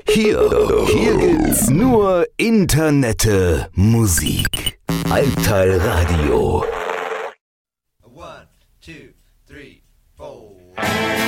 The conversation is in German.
Hier gibt's nur Internette Musik. Halbteil Radio. 1, 2, 3, 4.